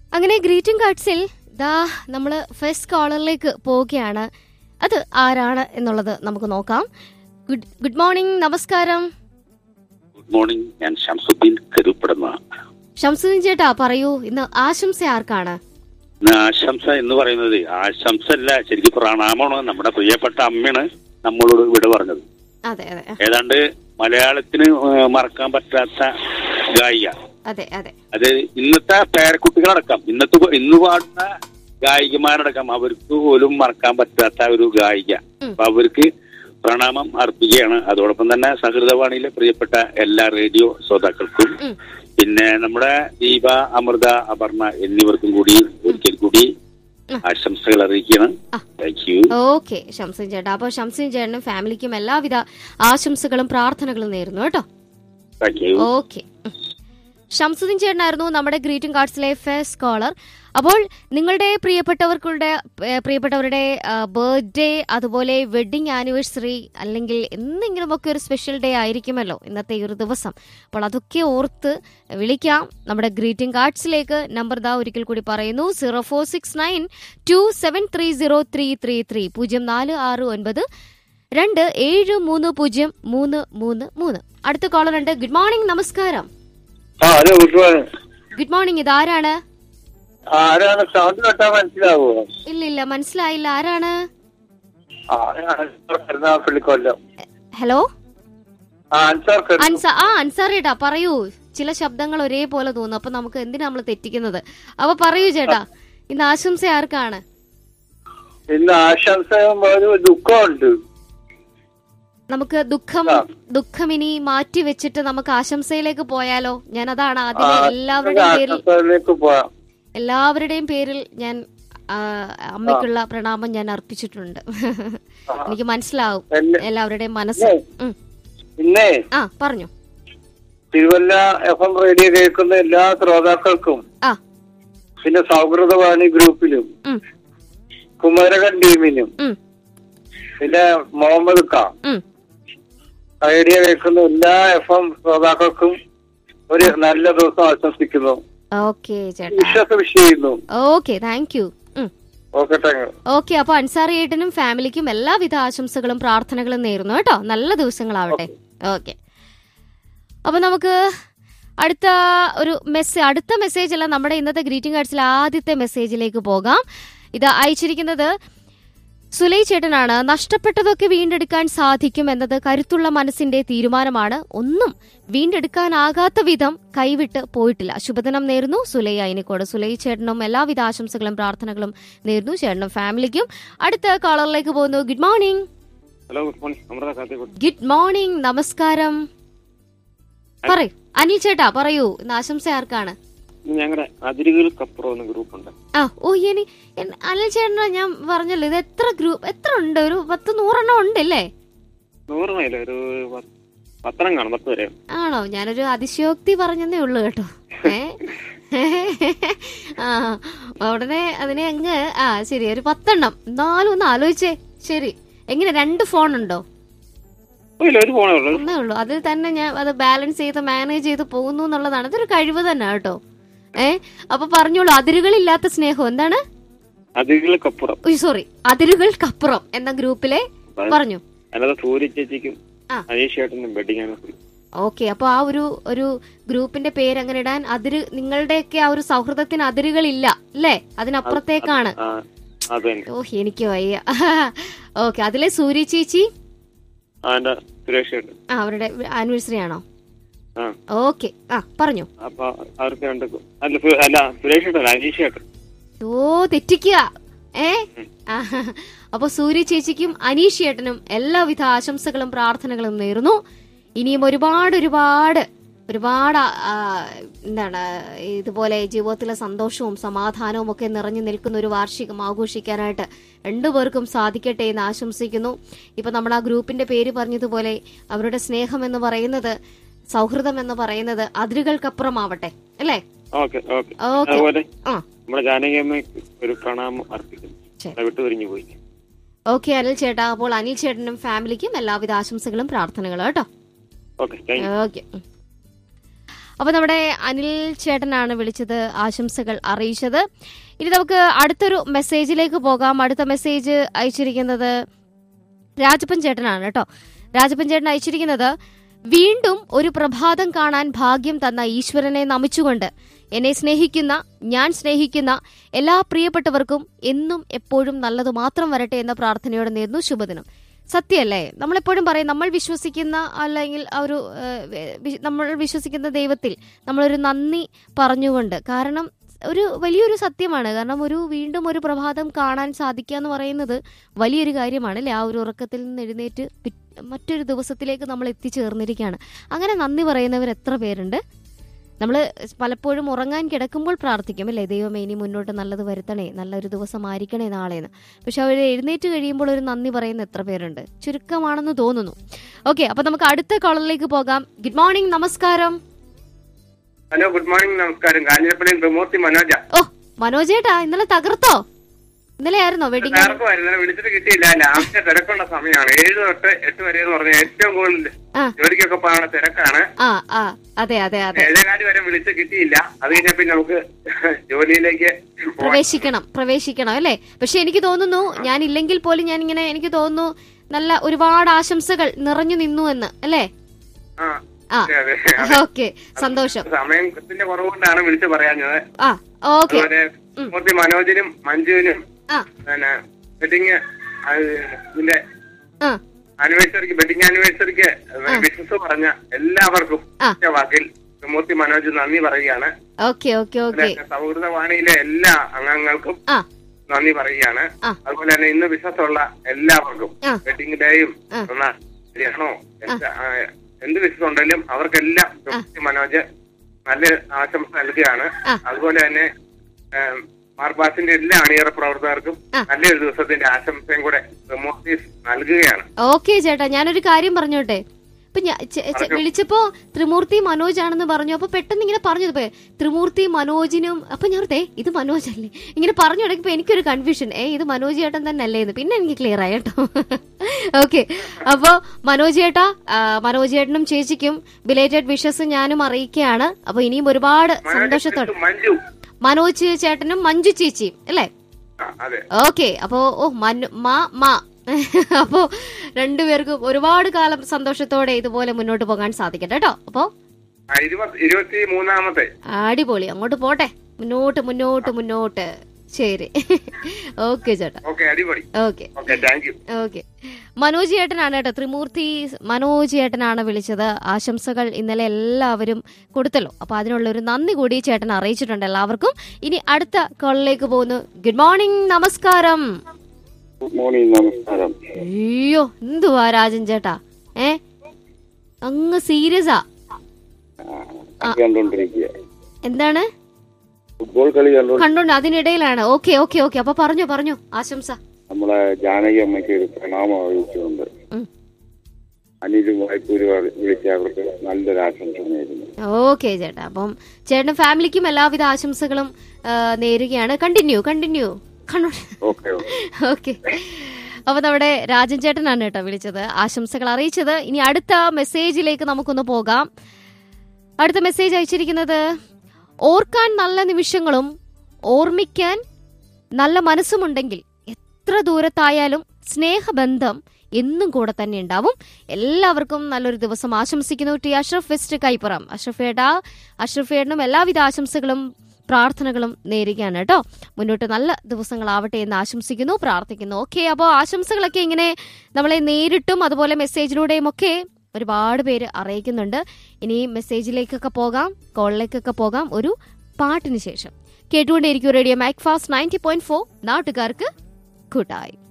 അങ്ങനെ ഗ്രീറ്റിംഗ് കാർഡ്സിൽ ദാ നമ്മൾ ഫസ്റ്റ് കോളറിലേക്ക് പോവുകയാണ്. അത് ആരാണ് എന്നുള്ളത് നമുക്ക് നോക്കാം. ഗുഡ് മോർണിംഗ്, നമസ്കാരം. ഗുഡ് മോർണിംഗ്, ഞാൻ ഷംസുദ്ദീൻ കരുപ്പെടുന്ന. ഷംസുദ്ദീൻ ചേട്ടാ പറയൂ, ഇന്ന് ആശംസ ആർക്കാണ്? ആശംസ എന്ന് പറയുന്നത് ആശംസ അല്ല, ശരിക്കും പ്രണാമമാണ്. നമ്മുടെ പ്രിയപ്പെട്ട അമ്മയാണ് നമ്മളോട് ഇവിടെ പറഞ്ഞത്. അതെ അതെ, ഏതാണ്ട് മലയാളത്തിന് മറക്കാൻ പറ്റാത്ത ഗായിക. അതെ അതെ, അത് ഇന്നത്തെ പേരക്കുട്ടികളടക്കം ഇന്ന് പാടുന്ന ഗായികമാരടക്കം അവർക്ക് പോലും മറക്കാൻ പറ്റാത്ത ഒരു ഗായിക. അപ്പൊ അവർക്ക് പ്രണാമം അർപ്പിക്കുകയാണ്. അതോടൊപ്പം തന്നെ സഹൃദവാണിയിലെ പ്രിയപ്പെട്ട എല്ലാ റേഡിയോ ശ്രോതാക്കൾക്കും, പിന്നെ നമ്മുടെ ദീപ, അമൃത, അപർണ എന്നിവർക്കും കൂടി ഒരിക്കൽ കൂടി ആശംസകൾ അറിയിക്കുകയാണ്. Thank you. ഓക്കെ ഷംസുദ്ദീൻ ചേട്ടാ, അപ്പൊ ഷംസുദ്ദീൻ ചേട്ടനും ഫാമിലിക്കും എല്ലാവിധ ആശംസകളും പ്രാർത്ഥനകളും നേരുന്നു കേട്ടോ. Thank you. ഓക്കെ, ഷംസുദ്ദീൻ ചേട്ടനായിരുന്നു നമ്മുടെ ഗ്രീറ്റിംഗ് കാർഡ്സിലെ ഫസ്റ്റ് കോളർ. അപ്പോൾ നിങ്ങളുടെ പ്രിയപ്പെട്ടവരുടെ ബർത്ത്ഡേ, അതുപോലെ വെഡിങ് ആനിവേഴ്സറി, അല്ലെങ്കിൽ എന്തെങ്കിലുമൊക്കെ ഒരു സ്പെഷ്യൽ ഡേ ആയിരിക്കുമല്ലോ ഇന്നത്തെ ഈ ഒരു ദിവസം. അപ്പോൾ അതൊക്കെ ഓർത്ത് വിളിക്കാം നമ്മുടെ ഗ്രീറ്റിംഗ് കാർഡ്സിലേക്ക്. നമ്പർ ദാ ഒരിക്കൽ കൂടി പറയുന്നു, 0469273033 0469273033. അടുത്ത കോളർ ഉണ്ട്. ഗുഡ് മോർണിംഗ്, നമസ്കാരം. Hello, good morning. Good morning, ഇതാരാണ്? ആരാണ്? സൗണ്ട് കേട്ടാ മനസ്സിലാവോ? ഇല്ല മനസ്സിലായില്ല, ആരാണ്? കൊല്ലം. ഹലോ, അൻസാർ. അൻസാർ ചേട്ടാ പറയൂ. ചില ശബ്ദങ്ങൾ ഒരേപോലെ തോന്നുന്നു, അപ്പൊ നമുക്ക് എന്തിനാ നമ്മൾ തെറ്റിക്കുന്നത്? അപ്പൊ പറയൂ ചേട്ടാ, ഇന്ന് ആശംസ ആർക്കാണ്? ഇന്ന് ആശംസ ദുഃഖമുണ്ട്. നമുക്ക് ദുഃഖം ഇനി മാറ്റി വെച്ചിട്ട് നമുക്ക് ആശംസയിലേക്ക് പോയാലോ? ഞാൻ അതാണ് ആദ്യമേ എല്ലാവരുടെയും പേരിൽ ഞാൻ അമ്മയ്ക്കുള്ള പ്രണാമം ഞാൻ അർപ്പിച്ചിട്ടുണ്ട്. എനിക്ക് മനസ്സിലാവും എല്ലാവരുടെയും മനസ്സ്. പറഞ്ഞു. തിരുവല്ല FM റേഡിയോ കേൾക്കുന്ന എല്ലാ ശ്രോതാക്കൾക്കും, പിന്നെ സൗഹൃദവാണി ഗ്രൂപ്പിലും, കുമരകൻ ടീമിനും, പിന്നെ മുഹമ്മദ് ഖാൻ റേഡിയോ കേൾക്കുന്ന എല്ലാ FM ശ്രോതാക്കൾക്കും ഒരു നല്ല ദിവസം ആശംസിക്കുന്നു. ഓക്കെ, അപ്പൊ അൻസാറി ഏട്ടനും ഫാമിലിക്കും എല്ലാവിധ ആശംസകളും പ്രാർത്ഥനകളും നേരുന്നു കേട്ടോ. നല്ല ദിവസങ്ങളാവട്ടെ. ഓക്കെ, അപ്പൊ നമുക്ക് അടുത്ത മെസ്സേജ് അല്ല, നമ്മുടെ ഇന്നത്തെ ഗ്രീറ്റിംഗ് കാർഡ്സിലെ ആദ്യത്തെ മെസ്സേജിലേക്ക് പോകാം. ഇത് അയച്ചിരിക്കുന്നത് സുലൈ ചേട്ടനാണ്. നഷ്ടപ്പെട്ടതൊക്കെ വീണ്ടെടുക്കാൻ സാധിക്കും എന്നത് കരുത്തുള്ള മനസ്സിന്റെ തീരുമാനമാണ്. ഒന്നും വീണ്ടെടുക്കാനാകാത്ത വിധം കൈവിട്ട് പോയിട്ടില്ല. ശുഭദിനം നേരുന്നു, സുലൈ അയിനിക്കോട്. സുലൈ ചേട്ടനും എല്ലാവിധ ആശംസകളും പ്രാർത്ഥനകളും നേരുന്നു, ചേട്ടനും ഫാമിലിക്കും. അടുത്ത കോളറിലേക്ക് പോകുന്നു. Good morning. Hello, good morning, നമസ്കാരം. പറയൂ അനിൽ ചേട്ടാ, പറയൂ ഇന്ന് ആശംസ ആർക്കാണ്? ഞങ്ങളുടെ അതിരുകൾക്കപ്പുറം എന്ന ഗ്രൂപ്പ് ഉണ്ട്. അനിൽ ചേട്ടനാ ഞാൻ പറഞ്ഞല്ലോ, ഇത് എത്ര ഉണ്ട്? ഒരു 10-100 ഉണ്ടല്ലേ? 100 ഒരു 10 കാണും, 10 വരെ. ആണോ? ഞാനൊരു അതിശയോക്തി പറഞ്ഞതേ ഉള്ളു കേട്ടോ. ഉടനെ അതിനെ അങ്ങ് ശരി, ഒരു 10 എന്നാലും ഒന്ന് ആലോചിച്ചേ. ശരി, എങ്ങനെ 2 ഫോൺ ഉണ്ടോ? ഒന്നേ ഉള്ളൂ. അതിൽ തന്നെ ഞാൻ അത് ബാലൻസ് ചെയ്ത് മാനേജ് ചെയ്ത് പോകുന്നു എന്നുള്ളതാണ്. അതൊരു കഴിവ് തന്നെ കേട്ടോ. അപ്പൊ പറഞ്ഞോളൂ, അതിരുകളില്ലാത്ത സ്നേഹം എന്താണ്? അതിരുകൾക്കപ്പുറം എന്ന ഗ്രൂപ്പിലെ പറഞ്ഞു. ഓക്കെ, അപ്പൊ ആ ഒരു ഗ്രൂപ്പിന്റെ പേര് അങ്ങനെ ഇടാൻ, നിങ്ങളുടെയൊക്കെ ആ ഒരു സൗഹൃദത്തിന് അതിരുകളില്ല അല്ലേ? അതിനപ്പുറത്തേക്കാണ്. എനിക്ക് വയ്യ. ഓക്കെ, അതിലെ സൂര്യ ചേച്ചി അവരുടെ ആനിവേഴ്സറി ആണോ? ഓക്കെ, പറഞ്ഞു. തെറ്റിക്കുക. അപ്പൊ സൂര്യ ചേച്ചിക്കും അനീഷ് ചേട്ടനും എല്ലാവിധ ആശംസകളും പ്രാർത്ഥനകളും നേരുന്നു. ഇനിയും ഒരുപാട് എന്താണ് ഇതുപോലെ ജീവിതത്തിലെ സന്തോഷവും സമാധാനവും ഒക്കെ നിറഞ്ഞു നിൽക്കുന്ന ഒരു വാർഷികം ആഘോഷിക്കാനായിട്ട് രണ്ടുപേർക്കും സാധിക്കട്ടെ എന്ന് ആശംസിക്കുന്നു. ഇപ്പൊ നമ്മൾ ആ ഗ്രൂപ്പിന്റെ പേര് പറഞ്ഞതുപോലെ അവരുടെ സ്നേഹം എന്ന് പറയുന്നത്, സൗഹൃദം എന്ന് പറയുന്നത് അതിരുകൾക്കപ്പുറമാവട്ടെ അല്ലേ? ഓക്കെ അനിൽ ചേട്ടാ, അപ്പോൾ അനിൽ ചേട്ടനും ഫാമിലിക്കും എല്ലാവിധ ആശംസകളും പ്രാർത്ഥനകളും കേട്ടോ. ഓക്കെ, അപ്പൊ നമ്മുടെ അനിൽ ചേട്ടനാണ് വിളിച്ചത്, ആശംസകൾ അറിയിച്ചത്. ഇനി നമുക്ക് അടുത്തൊരു മെസ്സേജിലേക്ക് പോകാം. അടുത്ത മെസ്സേജ് അയച്ചിരിക്കുന്നത് രാജപ്പൻ ചേട്ടനാണ് കേട്ടോ. രാജപ്പൻ ചേട്ടൻ അയച്ചിരിക്കുന്നത്, വീണ്ടും ഒരു പ്രഭാതം കാണാൻ ഭാഗ്യം തന്ന ഈശ്വരനെ നമിച്ചുകൊണ്ട് എന്നെ സ്നേഹിക്കുന്ന, ഞാൻ സ്നേഹിക്കുന്ന എല്ലാ പ്രിയപ്പെട്ടവർക്കും എന്നും എപ്പോഴും നല്ലത് മാത്രം വരട്ടെ എന്ന പ്രാർത്ഥനയോടെ നേരുന്നു ശുഭദിനം. സത്യമല്ലേ, നമ്മളെപ്പോഴും പറയും നമ്മൾ വിശ്വസിക്കുന്ന അല്ലെങ്കിൽ നമ്മൾ വിശ്വസിക്കുന്ന ദൈവത്തിൽ നമ്മളൊരു നന്ദി പറഞ്ഞുകൊണ്ട്, കാരണം ഒരു വലിയൊരു സത്യമാണ്. കാരണം വീണ്ടും ഒരു പ്രഭാതം കാണാൻ സാധിക്കുക എന്ന് പറയുന്നത് വലിയൊരു കാര്യമാണ് അല്ലേ. ആ ഒരു ഉറക്കത്തിൽ നിന്ന് എഴുന്നേറ്റ് മറ്റൊരു ദിവസത്തിലേക്ക് നമ്മൾ എത്തിച്ചേർന്നിരിക്കുകയാണ്. അങ്ങനെ നന്ദി പറയുന്നവർ എത്ര പേരുണ്ട്. നമ്മൾ പലപ്പോഴും ഉറങ്ങാൻ കിടക്കുമ്പോൾ പ്രാർത്ഥിക്കും അല്ലേ, ദൈവമേ ഇനി മുന്നോട്ട് നല്ലത് വരുത്തണേ, നല്ലൊരു ദിവസമായിരിക്കണേ നാളെന്ന്. പക്ഷെ അവർ എഴുന്നേറ്റ് കഴിയുമ്പോൾ ഒരു നന്ദി പറയുന്ന എത്ര പേരുണ്ട്? ചുരുക്കമാണെന്ന് തോന്നുന്നു. ഓക്കെ, അപ്പൊ നമുക്ക് അടുത്ത കോളറിലേക്ക് പോകാം. ഗുഡ് മോർണിംഗ്, നമസ്കാരം. ഹലോ, ഗുഡ് മോർണിംഗ്, നമസ്കാരം. കാഞ്ഞിരപ്പള്ളി ത്രിമൂർത്തി മനോജ. ഓ മനോജേട്ടാ, ഇന്നലെ തകർത്തോ? ഇന്നലെ ആയിരുന്നോ വെഡിങ്? ഇന്നലെ വിളിച്ചിട്ട് കിട്ടിയില്ല. ലാസ്റ്റ് തിരക്കുള്ള സമയമാണ്. 7 തൊട്ട് 8 വരെ എന്ന് പറഞ്ഞാൽ ഏറ്റവും കൂടുതൽ ജോലിക്കൊക്കെ പോകാനുള്ള തിരക്കാണ്. അതെ അതെ അതെ. 7:15 വരെ വിളിച്ച് കിട്ടിയില്ല. അത് കഴിഞ്ഞാൽ പിന്നെ നമുക്ക് ജോലിയിലേക്ക് പ്രവേശിക്കണം അല്ലേ. പക്ഷെ എനിക്ക് തോന്നുന്നു, ഞാൻ ഇല്ലെങ്കിൽ പോലും ഞാനിങ്ങനെ എനിക്ക് തോന്നുന്നു നല്ല ഒരുപാട് ആശംസകൾ നിറഞ്ഞു നിന്നു എന്ന് അല്ലേ. ഓക്കെ, സന്തോഷം. സമയത്തിന്റെ കുറവുകൊണ്ടാണ് വിളിച്ചു പറയാഞ്ഞത്. ഓക്കെ, മൂർത്തി മനോജിനും മഞ്ജുവിനും പിന്നെ വെഡിങ് ഇതിന്റെ ആനിവേഴ്സറിക്ക് വെഡിങ് ആനിവേഴ്സറിക്ക് വിശ്വസ് പറഞ്ഞ എല്ലാവർക്കും വാക്കിൽ മൂർത്തി മനോജ് നന്ദി പറയുകയാണ്. സൗഹൃദവാണിയിലെ എല്ലാ അംഗങ്ങൾക്കും നന്ദി പറയുകയാണ്. അതുപോലെ തന്നെ ഇന്ന് വിശ്വസമുള്ള എല്ലാവർക്കും വെഡിങ് ഡേയും കല്യാണോ എന്ത് വിശ്വസം ഉണ്ടെങ്കിലും അവർക്കെല്ലാം മനോജ് നല്ല ആശംസ നൽകുകയാണ്. അതുപോലെ തന്നെ മാർബാസിന്റെ എല്ലാ അണിയറ പ്രവർത്തകർക്കും നല്ലൊരു ദിവസത്തിന്റെ ആശംസയും കൂടെ നൽകുകയാണ്. ഓക്കെ ചേട്ടാ, ഞാനൊരു കാര്യം പറഞ്ഞോട്ടെ. ഇപ്പൊ വിളിച്ചപ്പോ ത്രിമൂർത്തി മനോജ് ആണെന്ന് പറഞ്ഞു. അപ്പൊ പെട്ടെന്ന് ഇങ്ങനെ പറഞ്ഞു ത്രിമൂർത്തി മനോജിനും, അപ്പൊ ഞാൻ ഇത് മനോജ് അല്ലേ ഇങ്ങനെ പറഞ്ഞു തുടങ്ങിയപ്പോ എനിക്കൊരു കൺഫ്യൂഷൻ, ഇത് മനോജ് ചേട്ടൻ തന്നെ അല്ലേന്ന്. പിന്നെ എനിക്ക് ക്ലിയർ ആയി കേട്ടോ. ഓക്കെ, അപ്പൊ മനോജ് ചേട്ടനും ചേച്ചിക്കും ബിലേറ്റഡ് വിഷസ് ഞാനും അറിയിക്കുകയാണ്. അപ്പൊ ഇനിയും ഒരുപാട് സന്തോഷത്തോടെ മനോജ് ചേട്ടനും മഞ്ജു ചേച്ചിയും അല്ലേ. ഓക്കെ, അപ്പോ അപ്പോ രണ്ടുപേർക്കും ഒരുപാട് കാലം സന്തോഷത്തോടെ ഇതുപോലെ മുന്നോട്ട് പോകാൻ സാധിക്കട്ടെ കേട്ടോ. അപ്പോ 23ാമത്തെ അടിപൊളി, അങ്ങോട്ട് പോട്ടെ, മുന്നോട്ട്. ശരി, ഓക്കെ ചേട്ടാ. ഓക്കെ, മനോജ് ചേട്ടനാണ് കേട്ടോ, ത്രിമൂർത്തി മനോജ് ചേട്ടനാണ് വിളിച്ചത്. ആശംസകൾ ഇന്നലെ എല്ലാവരും കൊടുത്തല്ലോ, അപ്പൊ അതിനുള്ള ഒരു നന്ദി കൂടി ചേട്ടൻ അറിയിച്ചിട്ടുണ്ട് എല്ലാവർക്കും. ഇനി അടുത്ത കോളിലേക്ക് പോകുന്നു. ഗുഡ് മോർണിംഗ്, നമസ്കാരം. അയ്യോ, എന്തുവാ രാജൻ ചേട്ടാ, അങ്ങ് സീരിയസാ? എന്താണ് ഫുട്ബോൾ കളി കണ്ടോണ്ട് അതിനിടയിലാണ്? ഓക്കെ, അപ്പൊ പറഞ്ഞു ആശംസ. നമ്മളെ ജാനകി അമ്മയ്ക്ക് ഒരു പ്രണാമം അറിയിച്ചുകൊണ്ട് അനിലും വായ്പൂര് വിളിച്ച അവർക്ക് നല്ലൊരു ആശംസ നേരുന്നു. ഓക്കെ ചേട്ടാ, അപ്പം ചേട്ടൻ ഫാമിലിക്കും എല്ലാവിധ ആശംസകളും നേരുകയാണ്. കണ്ടിന്യൂ. ഓക്കെ, അപ്പൊ നമ്മുടെ രാജൻ ചേട്ടനാണ് കേട്ടോ വിളിച്ചത്, ആശംസകൾ അറിയിച്ചത്. ഇനി അടുത്ത മെസ്സേജിലേക്ക് നമുക്കൊന്ന് പോകാം. അടുത്ത മെസ്സേജ് അയച്ചിരിക്കുന്നത്, ഓർക്കാൻ നല്ല നിമിഷങ്ങളും ഓർമ്മിക്കാൻ നല്ല മനസ്സുമുണ്ടെങ്കിൽ എത്ര ദൂരത്തായാലും സ്നേഹബന്ധം എന്നും കൂടെ തന്നെ ഉണ്ടാവും. എല്ലാവർക്കും നല്ലൊരു ദിവസം ആശംസിക്കുന്നു. T Ashraf west Kaippuram. അഷ്റഫേടനും എല്ലാവിധ ആശംസകളും പ്രാർത്ഥനകളും നേരുകയാണ് കേട്ടോ. മുന്നോട്ട് നല്ല ദിവസങ്ങളാവട്ടെ എന്ന് ആശംസിക്കുന്നു, പ്രാർത്ഥിക്കുന്നു. ഓക്കെ, അപ്പോൾ ആശംസകളൊക്കെ ഇങ്ങനെ നമ്മളെ നേരിട്ടും അതുപോലെ മെസ്സേജിലൂടെയും ഒക്കെ ഒരുപാട് പേര് അറിയിക്കുന്നുണ്ട്. ഇനി മെസ്സേജിലേക്കൊക്കെ പോകാം, കോളിലേക്കൊക്കെ പോകാം ഒരു പാട്ടിന് ശേഷം. കേട്ടുകൊണ്ടേയിരിക്കും റേഡിയോ മാക് ഫാസ്റ്റ് 90.4 നാട്ടുകാർക്ക് കൂട്ടായി.